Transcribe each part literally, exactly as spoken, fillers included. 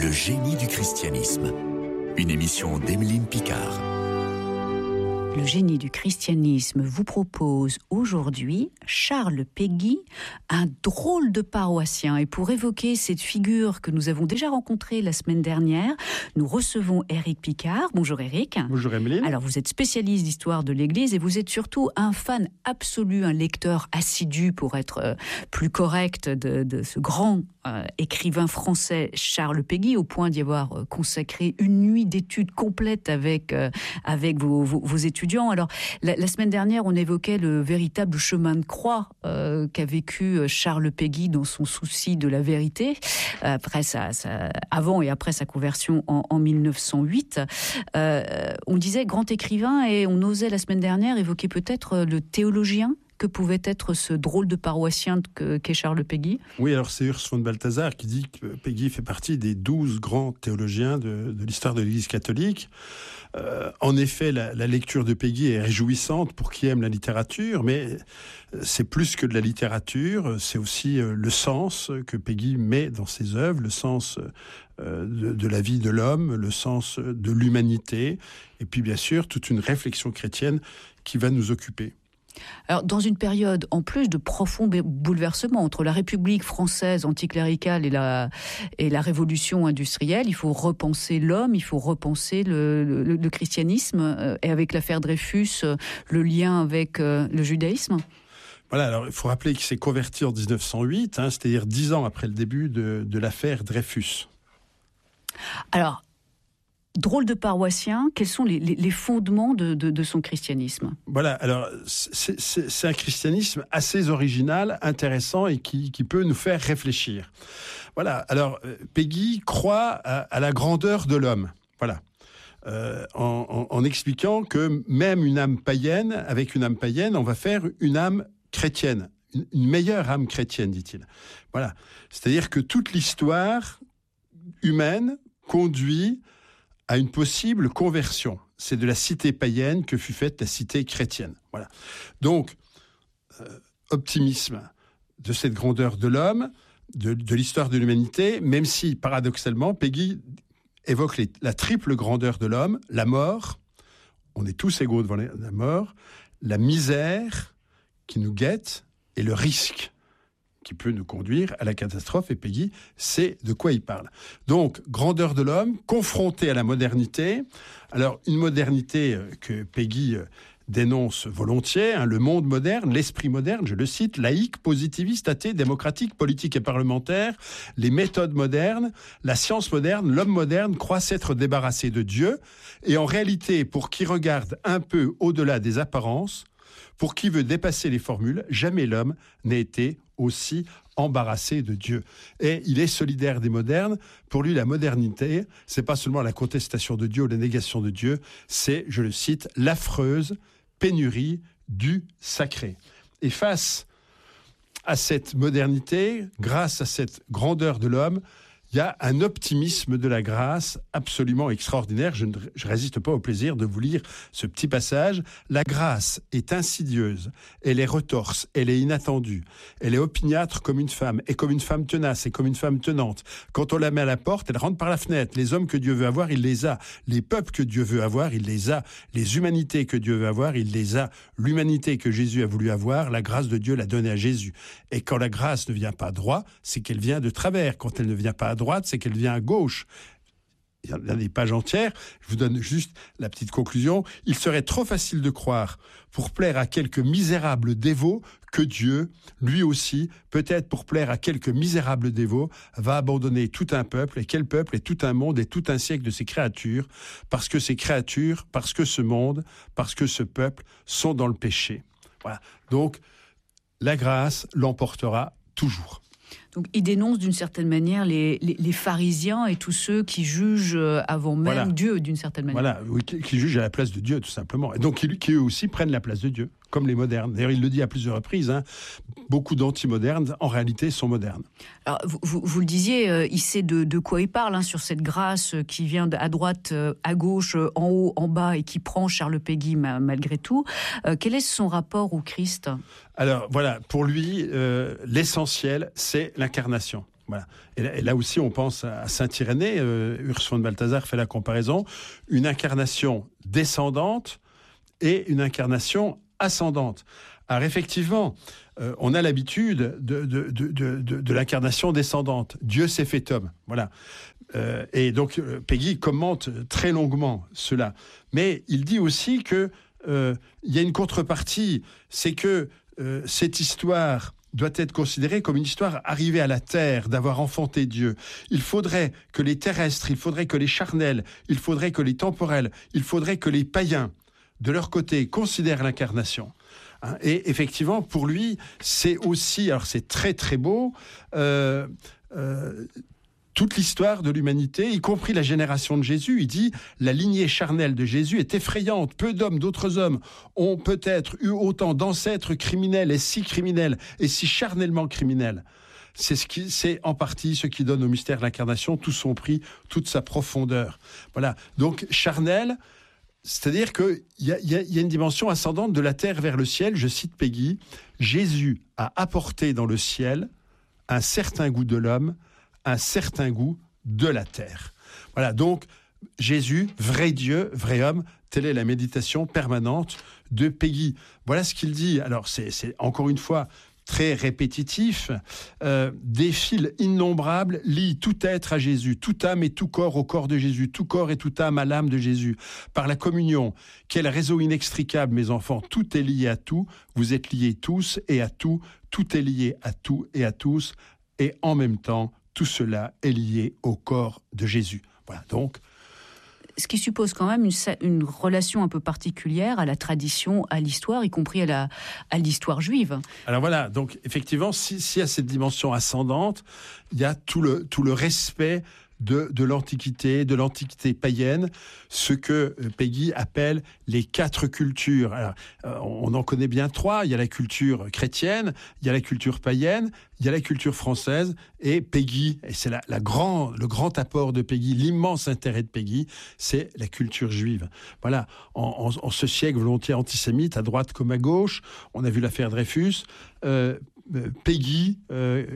Le génie du christianisme. Une émission d'Emeline Picard. Le génie du christianisme vous propose aujourd'hui Charles Péguy, un drôle de paroissien. Et pour évoquer cette figure que nous avons déjà rencontrée la semaine dernière, nous recevons Éric Picard. Bonjour Éric. Bonjour Emeline. Alors vous êtes spécialiste d'histoire de l'Église et vous êtes surtout un fan absolu, un lecteur assidu pour être euh, plus correct de, de ce grand euh, écrivain français Charles Péguy, au point d'y avoir euh, consacré une nuit d'études complète avec, euh, avec vos, vos, vos étudiants. Alors, la, la semaine dernière, on évoquait le véritable chemin de croix euh, qu'a vécu Charles Péguy dans son souci de la vérité, après sa, sa, avant et après sa conversion en, en mille neuf cent huit. Euh, on disait grand écrivain et on osait la semaine dernière évoquer peut-être le théologien que pouvait être ce drôle de paroissien que, qu'est Charles Péguy. Oui, alors c'est Urs von Balthasar qui dit que Péguy fait partie des douze grands théologiens de, de l'histoire de l'Église catholique. Euh, en effet, la, la lecture de Péguy est réjouissante pour qui aime la littérature, mais c'est plus que de la littérature, c'est aussi euh, le sens que Péguy met dans ses œuvres, le sens euh, de, de la vie de l'homme, le sens de l'humanité, et puis bien sûr toute une réflexion chrétienne qui va nous occuper. Alors, dans une période, en plus, de profonds bouleversements entre la République française anticléricale et la, et la révolution industrielle, il faut repenser l'homme, il faut repenser le, le, le christianisme, euh, et avec l'affaire Dreyfus, euh, le lien avec euh, le judaïsme. Voilà, alors il faut rappeler qu'il s'est converti en dix-neuf cent huit, hein, c'est-à-dire dix ans après le début de, de l'affaire Dreyfus. Alors, drôle de paroissien, quels sont les, les, les fondements de, de, de son christianisme ? Voilà, alors c'est, c'est, c'est un christianisme assez original, intéressant et qui, qui peut nous faire réfléchir. Voilà, alors Péguy croit à, à la grandeur de l'homme, voilà, euh, en, en, en expliquant que même une âme païenne, avec une âme païenne, on va faire une âme chrétienne, une, une meilleure âme chrétienne, dit-il. Voilà, c'est-à-dire que toute l'histoire humaine conduit à une possible conversion. C'est de la cité païenne que fut faite la cité chrétienne. Voilà. Donc, euh, optimisme de cette grandeur de l'homme, de, de l'histoire de l'humanité, même si, paradoxalement, Péguy évoque les, la triple grandeur de l'homme, la mort, on est tous égaux devant la, la mort, la misère qui nous guette et le risque qui peut nous conduire à la catastrophe, et Péguy, c'est de quoi il parle. Donc, grandeur de l'homme, confronté à la modernité. Alors, une modernité que Péguy dénonce volontiers, hein, le monde moderne, l'esprit moderne, je le cite, laïque, positiviste, athée, démocratique, politique et parlementaire, les méthodes modernes, la science moderne, l'homme moderne croit s'être débarrassé de Dieu, et en réalité, pour qui regarde un peu au-delà des apparences, pour qui veut dépasser les formules, jamais l'homme n'a été aussi embarrassé de Dieu. Et il est solidaire des modernes. Pour lui, la modernité, c'est pas seulement la contestation de Dieu ou la négation de Dieu, c'est, je le cite, l'affreuse pénurie du sacré. Et face à cette modernité, grâce à cette grandeur de l'homme, il y a un optimisme de la grâce absolument extraordinaire. Je ne je résiste pas au plaisir de vous lire ce petit passage. La grâce est insidieuse, elle est retorse, elle est inattendue, elle est opiniâtre comme une femme, et comme une femme tenace, et comme une femme tenante. Quand on la met à la porte, elle rentre par la fenêtre. Les hommes que Dieu veut avoir, il les a. Les peuples que Dieu veut avoir, il les a. Les humanités que Dieu veut avoir, il les a. L'humanité que Jésus a voulu avoir, la grâce de Dieu l'a donnée à Jésus. Et quand la grâce ne vient pas droit, c'est qu'elle vient de travers. Quand elle ne vient pas à droite, c'est qu'elle vient à gauche. Il y a des pages entières. Je vous donne juste la petite conclusion. Il serait trop facile de croire, pour plaire à quelques misérables dévots, que Dieu, lui aussi, peut-être pour plaire à quelques misérables dévots, va abandonner tout un peuple, et quel peuple, et tout un monde, et tout un siècle de ces créatures, parce que ces créatures, parce que ce monde, parce que ce peuple sont dans le péché. Voilà. Donc, la grâce l'emportera toujours. Donc, il dénonce d'une certaine manière les, les, les pharisiens et tous ceux qui jugent avant même voilà. Dieu, d'une certaine manière. Voilà, oui, qui, qui jugent à la place de Dieu, tout simplement. Et donc, qui, qui eux aussi prennent la place de Dieu, comme les modernes. D'ailleurs, il le dit à plusieurs reprises, hein, beaucoup d'anti-modernes, en réalité, sont modernes. Alors, vous, vous, vous le disiez, euh, il sait de, de quoi il parle, hein, sur cette grâce qui vient à droite, euh, à gauche, euh, en haut, en bas, et qui prend Charles Péguy ma, malgré tout. Euh, quel est son rapport au Christ ? Alors, voilà, pour lui, euh, l'essentiel, c'est l'incarnation. Voilà. Et là, et là aussi, on pense à Saint-Irénée, euh, Urs von Balthasar fait la comparaison, une incarnation descendante et une incarnation ascendante. Alors effectivement, euh, on a l'habitude de, de, de, de, de, de l'incarnation descendante. Dieu s'est fait homme, voilà. Euh, et donc euh, Péguy commente très longuement cela. Mais il dit aussi que euh, il y a une contrepartie, c'est que euh, cette histoire doit être considérée comme une histoire arrivée à la terre, d'avoir enfanté Dieu. Il faudrait que les terrestres, il faudrait que les charnels, il faudrait que les temporels, il faudrait que les païens, de leur côté, considèrent l'incarnation. Et effectivement, pour lui, c'est aussi, alors c'est très très beau, euh, euh, toute l'histoire de l'humanité, y compris la génération de Jésus. Il dit, la lignée charnelle de Jésus est effrayante. Peu d'hommes, d'autres hommes ont peut-être eu autant d'ancêtres criminels et si criminels et si charnellement criminels. C'est, ce qui, c'est en partie ce qui donne au mystère de l'incarnation tout son prix, toute sa profondeur. Voilà, donc charnel... C'est-à-dire qu'il y, y, y a une dimension ascendante de la terre vers le ciel. Je cite Péguy, « Jésus a apporté dans le ciel un certain goût de l'homme, un certain goût de la terre. » Voilà, donc Jésus, vrai Dieu, vrai homme, telle est la méditation permanente de Péguy. Voilà ce qu'il dit. Alors c'est, c'est encore une fois très répétitif, euh, des fils innombrables lient tout être à Jésus, toute âme et tout corps au corps de Jésus, tout corps et toute âme à l'âme de Jésus. Par la communion, quel réseau inextricable, mes enfants, tout est lié à tout, vous êtes liés tous et à tout, tout est lié à tout et à tous, et en même temps, tout cela est lié au corps de Jésus. Voilà, donc... Ce qui suppose quand même une, une relation un peu particulière à la tradition, à l'histoire, y compris à, la, à l'histoire juive. Alors voilà, donc effectivement, s'il si y a cette dimension ascendante, il y a tout le, tout le respect de, de l'Antiquité, de l'Antiquité païenne, ce que Péguy appelle les quatre cultures. Alors, on en connaît bien trois. Il y a la culture chrétienne, il y a la culture païenne, il y a la culture française, et Péguy, et c'est la, la grand, le grand apport de Péguy, l'immense intérêt de Péguy, c'est la culture juive. Voilà, en, en, en ce siècle volontiers antisémite, à droite comme à gauche, on a vu l'affaire Dreyfus, euh, Péguy euh,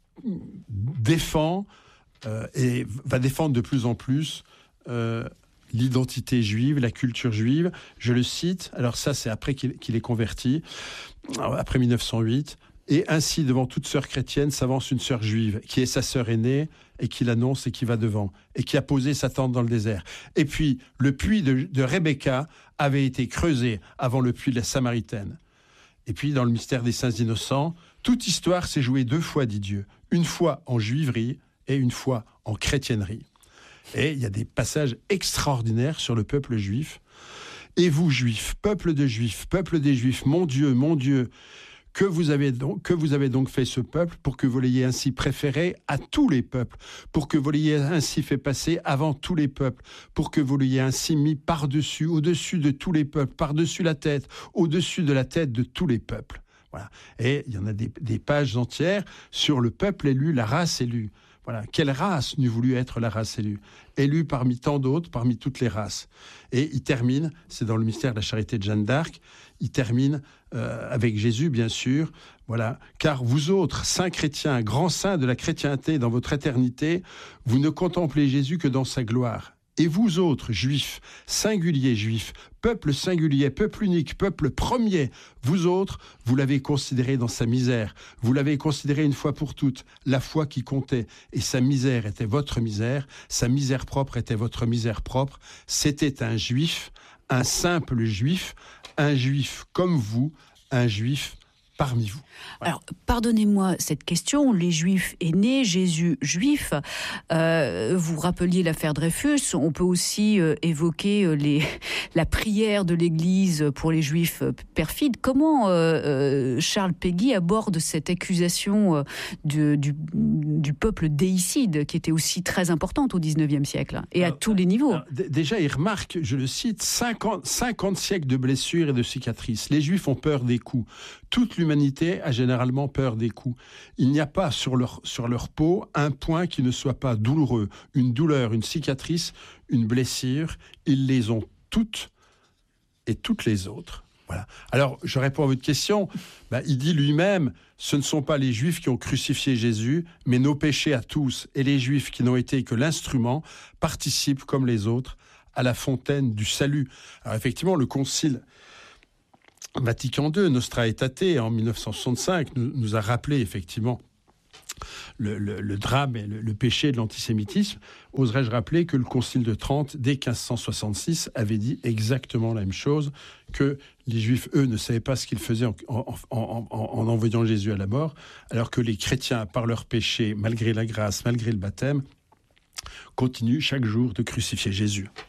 défend euh, et va défendre de plus en plus euh, l'identité juive, la culture juive. Je le cite, alors ça c'est après qu'il, qu'il est converti, après mille neuf cent huit, et ainsi devant toute sœur chrétienne s'avance une sœur juive, qui est sa sœur aînée, et qui l'annonce et qui va devant, et qui a posé sa tente dans le désert. Et puis, le puits de, de Rebecca avait été creusé avant le puits de la Samaritaine. Et puis, dans le mystère des saints innocents, toute histoire s'est jouée deux fois, dit Dieu, une fois en juiverie et une fois en chrétiennerie. Et il y a des passages extraordinaires sur le peuple juif. Et vous, juifs, peuple de juifs, peuple des juifs, mon Dieu, mon Dieu, que vous avez donc, que vous avez donc fait ce peuple pour que vous l'ayez ainsi préféré à tous les peuples, pour que vous l'ayez ainsi fait passer avant tous les peuples, pour que vous l'ayez ainsi mis par-dessus, au-dessus de tous les peuples, par-dessus la tête, au-dessus de la tête de tous les peuples. Voilà. Et il y en a des, des pages entières sur le peuple élu, la race élue. Voilà. Quelle race n'eût voulu être la race élue ? Élue parmi tant d'autres, parmi toutes les races. Et il termine, c'est dans le mystère de la charité de Jeanne d'Arc, il termine euh, avec Jésus, bien sûr. Voilà. Car vous autres, saints chrétiens, grands saints de la chrétienté dans votre éternité, vous ne contemplez Jésus que dans sa gloire. Et vous autres, juifs, singuliers juifs, peuple singulier, peuple unique, peuple premier, vous autres, vous l'avez considéré dans sa misère. Vous l'avez considéré une fois pour toutes, la foi qui comptait. Et sa misère était votre misère, sa misère propre était votre misère propre. C'était un juif, un simple juif, un juif comme vous, un juif parmi vous. Voilà. Alors, pardonnez-moi cette question. Les Juifs est né, Jésus juif. Euh, vous rappeliez l'affaire Dreyfus. On peut aussi euh, évoquer les, la prière de l'Église pour les Juifs perfides. Comment euh, Charles Péguy aborde cette accusation euh, du, du, du peuple déicide, qui était aussi très importante au dix-neuvième siècle, et alors, à tous les niveaux? alors, d- Déjà, il remarque, je le cite, cinquante, cinquante siècles de blessures et de cicatrices. Les Juifs ont peur des coups. Toute l'humanité a généralement peur des coups. Il n'y a pas sur leur, sur leur peau un point qui ne soit pas douloureux. Une douleur, une cicatrice, une blessure. Ils les ont toutes et toutes les autres. Voilà. Alors, je réponds à votre question. Ben, il dit lui-même, ce ne sont pas les Juifs qui ont crucifié Jésus, mais nos péchés à tous. Et les Juifs qui n'ont été que l'instrument participent, comme les autres, à la fontaine du salut. Alors effectivement, le Concile Vatican deux, Nostra Aetate, en mille neuf cent soixante-cinq, nous, nous a rappelé effectivement Le, le, le drame et le, le péché de l'antisémitisme. Oserais-je rappeler que le Concile de Trente, dès quinze cent soixante-six, avait dit exactement la même chose, que les Juifs, eux, ne savaient pas ce qu'ils faisaient en, en, en, en, en envoyant Jésus à la mort, alors que les chrétiens, par leur péché, malgré la grâce, malgré le baptême, continuent chaque jour de crucifier Jésus.